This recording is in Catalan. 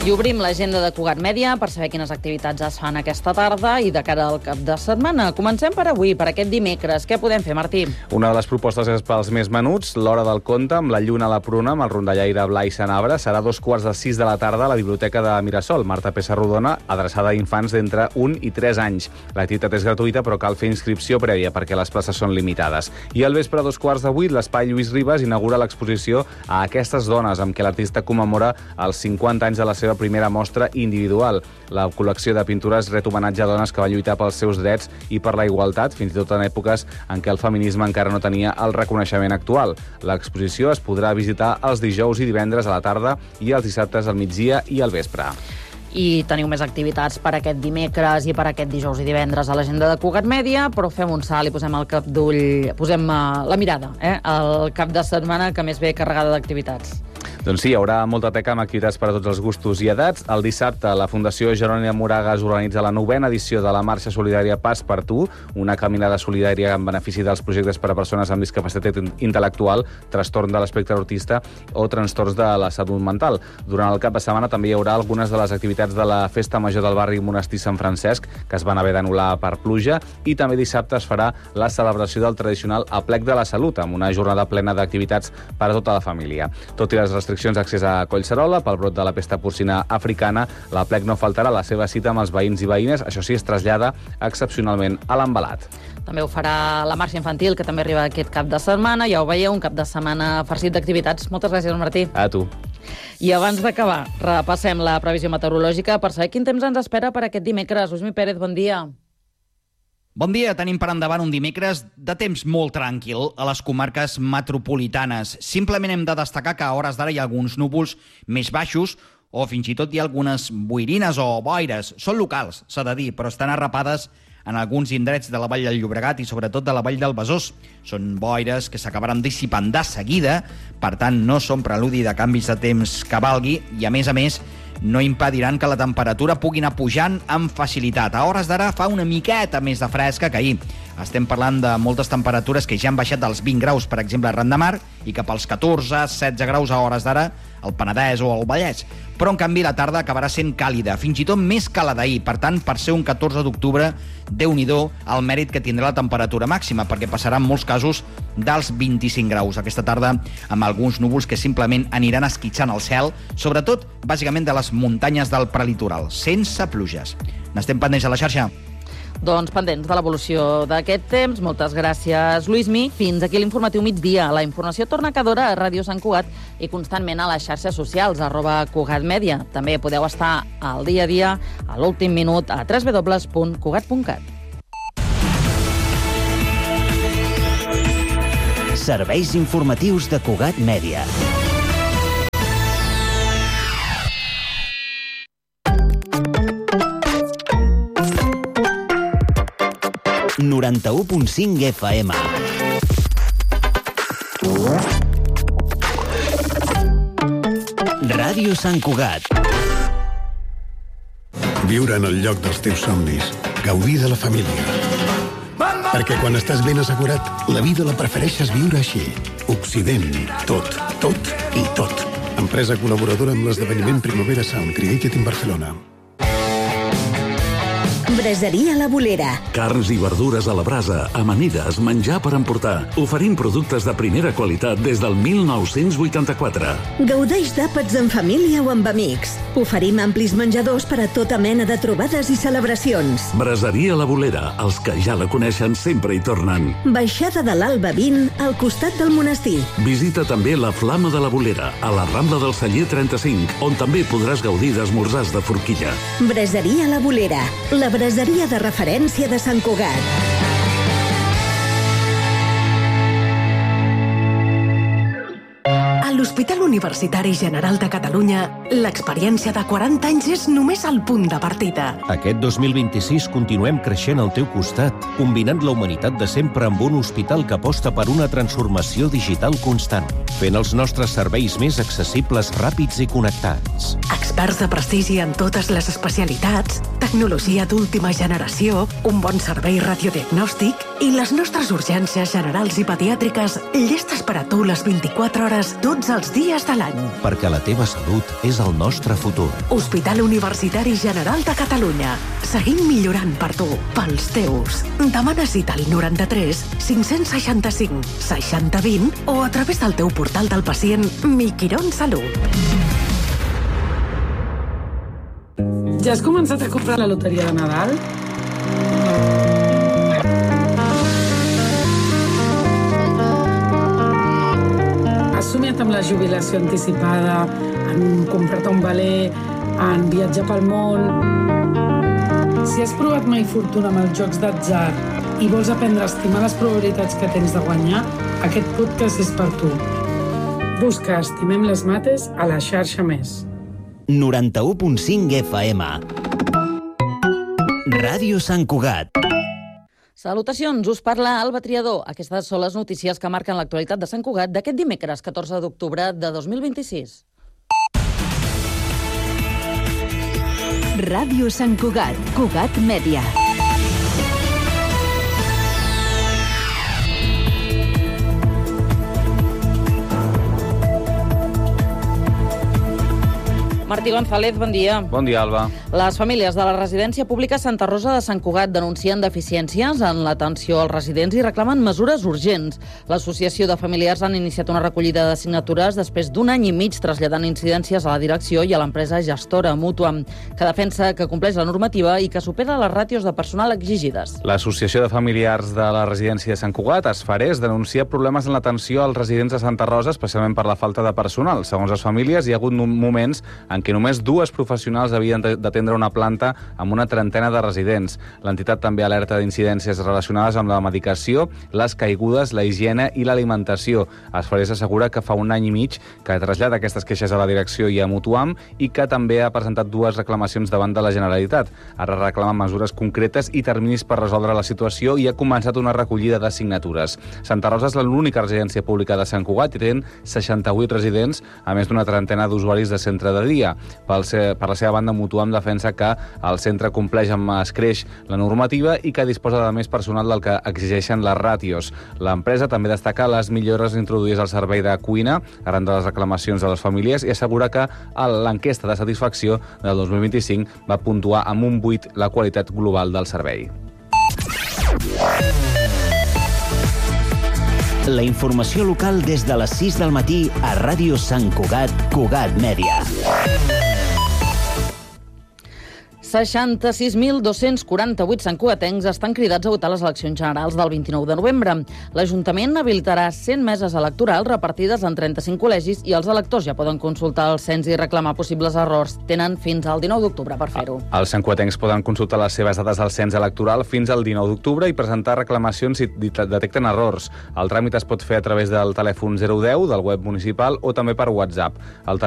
I obrim l'agenda de Cugat Mèdia per saber quines activitats es fan aquesta tarda i de cara al cap de setmana. Comencem per avui, per aquest dimecres. Què podem fer, Martí? Una de les propostes és pels més menuts, l'hora del conte, amb la lluna a la pruna, amb el rondallaire Blai Sanabra. Serà 5:45 de la tarda a la Biblioteca de Mirasol, Marta Pessarrodona, adreçada a infants d'entre 1 i 3 anys. L'activitat és gratuïta, però cal fer inscripció prèvia perquè les places són limitades. I al vespre, a 7:15, l'espai Lluís Ribas inaugura l'exposició A aquestes dones, amb què l'artista commemora els 50 anys de la seva primera mostra individual. La col·lecció de pintures ret homenatge a dones que van lluitar pels seus drets i per la igualtat, fins i tot en èpoques en què el feminisme encara no tenia el reconeixement actual. L'exposició es podrà visitar els dijous i divendres a la tarda i els dissabtes al migdia i al vespre. I teniu més activitats per aquest dimecres i per aquest dijous i divendres a l'agenda de Cugat Mèdia, però fem un salt i posem el cap d'ull, posem la mirada, al cap de setmana que més ve carregada d'activitats. Doncs sí, hi haurà molta teca amb activitats per a tots els gustos i edats. El dissabte, la Fundació Jeroni de Moragas organitza la 9ª edició de la Marxa Solidària Pas per Tu, una caminada solidària en benefici dels projectes per a persones amb discapacitat intel·lectual, trastorn de l'espectre autista o trastorns de la salut mental. Durant el cap de setmana també hi haurà algunes de les activitats de la Festa Major del barri Monestir Sant Francesc, que es van haver d'anul·lar per pluja, i també dissabte es farà la celebració del tradicional Aplec de la Salut, amb una jornada plena d'activitats per a tota la família. Tot i les restriccions d'accés a Collserola pel brot de la pesta porcina africana, l'Aplec no faltarà la seva cita amb els veïns i veïnes, això sí, es trasllada excepcionalment a l'Envelat. També ho farà la marxa infantil, que també arriba aquest cap de setmana. Ja ho veieu, un cap de setmana farcit d'activitats. Moltes gràcies, Martí. A tu. I abans d'acabar, repassem la previsió meteorològica per saber quin temps ens espera per aquest dimecres. Usmi Pérez, bon dia. Bon dia, tenim per endavant un dimecres de temps molt tranquil a les comarques metropolitanes. Simplement hem de destacar que a hores d'ara hi ha alguns núvols més baixos o fins i tot hi ha algunes boirines o boires. Són locals, s'ha de dir, però estan arrapades en alguns indrets de la Vall del Llobregat i sobretot de la Vall del Besòs. Són boires que s'acabaran dissipant de seguida, per tant no són preludi de canvis de temps que valgui i a més no impediran que la temperatura pugui anar pujant amb facilitat. A hores d'ara fa una miqueta més de fresca que ahir. Estem parlant de moltes temperatures que ja han baixat dels 20 graus, per exemple, a Ran de Mar, i cap als 14-16 graus a hores d'ara al Penedès o al Vallès. Però, en canvi, la tarda acabarà sent càlida, fins i tot més que la d'ahir. Per tant, per ser un 14 d'octubre, Déu-n'hi-do el mèrit que tindrà la temperatura màxima, perquè passarà en molts casos dels 25 graus. Aquesta tarda, amb alguns núvols que simplement aniran esquitxant el cel, sobretot, bàsicament, de les muntanyes del prelitoral, sense pluges. N'estem pendents a la xarxa. Doncs pendents de l'evolució d'aquest temps. Moltes gràcies, Lluïsmi. Fins aquí l'informatiu migdia. La informació torna cada hora a Ràdio Sant Cugat i constantment a les xarxes socials, @CugatMèdia. També podeu estar al dia a dia, a l'últim minut, a www.cugat.cat. Serveis informatius de Cugat Mèdia. ...91.5 FM. Ràdio Sant Cugat. Viure en el lloc dels teus somnis. Gaudir de la família. Perquè quan estàs ben assegurat, la vida la prefereixes viure així. Occident. Tot, tot i tot. Empresa col·laboradora amb l'esdeveniment Primavera Sound Created in Barcelona. Braseria La Bolera. Carns i verdures a la brasa, amanides, menjar per emportar. Oferim productes de primera qualitat des del 1984. Gaudeix d'àpats en família o amb amics. Oferim amplis menjadors per a tota mena de trobades i celebracions. Braseria La Bolera. Els que ja la coneixen sempre hi tornen. Baixada de l'Alba 20, al costat del monestir. Visita també la Flama de la Bolera, a la Rambla del Celler 35, on també podràs gaudir d'esmorzars de forquilla. Braseria La Bolera. La braseria de referència de Sant Cugat. A l'Hospital Universitari General de Catalunya, l'experiència de 40 anys és només el punt de partida. Aquest 2026 continuem creixent al teu costat, combinant la humanitat de sempre amb un hospital que aposta per una transformació digital constant, fent els nostres serveis més accessibles, ràpids i connectats. experts de prestigi en totes les especialitats, tecnologia d'última generació, un bon servei radiodiagnòstic i les nostres urgències generals i pediàtriques llestes per a tu les 24 hores tots els dies de l'any. Perquè la teva salut és el nostre futur. Hospital Universitari General de Catalunya. Seguim millorant per tu, pels teus. Demana cita al 93 565 6020 o a través del teu portal del pacient Miquirón Salut. Ja has començat a comprar la loteria de Nadal? Has somiat amb la jubilació anticipada, en comprar-te un veler, en viatjar pel món? Si has provat mai fortuna amb els jocs d'atzar i vols aprendre a estimar les probabilitats que tens de guanyar, aquest podcast és per tu. Busca Estimem les mates a la xarxa Més. 91.5 FM. Ràdio Sant Cugat. Salutacions, us parla Alba Triador. Aquestes són les notícies que marquen l'actualitat de Sant Cugat d'aquest dimecres 14 d'octubre de 2026. Ràdio Sant Cugat, Cugat Mèdia. Martí González, bon dia. Bon dia, Alba. Les famílies de la residència pública Santa Rosa de Sant Cugat denuncien deficiències en l'atenció als residents i reclamen mesures urgents. L'Associació de Familiars han iniciat una recollida de signatures després d'un any i mig traslladant incidències a la direcció i a l'empresa gestora Mutuam, que defensa que compleix la normativa i que supera les ràtios de personal exigides. L'Associació de Familiars de la residència de Sant Cugat, ASFARES, denuncia problemes en l'atenció als residents de Santa Rosa, especialment per la falta de personal. Segons les famílies, hi ha hagut moments en què només dues professionals havien d'atendre una planta amb una trentena de residents. L'entitat també alerta d'incidències relacionades amb la medicació, les caigudes, la higiene i l'alimentació. ASFARES assegura que fa un any i mig que trasllada aquestes queixes a la direcció i a Mutuam i que també ha presentat dues reclamacions davant de la Generalitat. Ara reclama mesures concretes i terminis per resoldre la situació i ha començat una recollida de signatures. Santa Rosa és l'única residència pública de Sant Cugat i té 68 residents, a més d'una trentena d'usuaris de centre de dia. Per la seva banda, Mutuam defensa que el centre compleix amb escreix la normativa i que disposa de més personal del que exigeixen les ràtios. L'empresa també destaca les millores introduïdes al servei de cuina arran de les reclamacions de les famílies i assegura que l'enquesta de satisfacció del 2025 va puntuar amb un 8 la qualitat global del servei. La informació local des de les 6 del matí a Ràdio Sant Cugat, Cugat Mèdia. 66.248 santcugatencs estan cridats a votar les eleccions generals del 29 de novembre. L'Ajuntament habilitarà 100 meses electorals repartides en 35 col·legis i els electors ja poden consultar el cens i reclamar possibles errors. Tenen fins al 19 d'octubre per fer-ho. Els santcugatencs poden consultar les seves dades al cens electoral fins al 19 d'octubre i presentar reclamacions si detecten errors. El tràmit es pot fer a través del telèfon 010 del web municipal o també per WhatsApp. El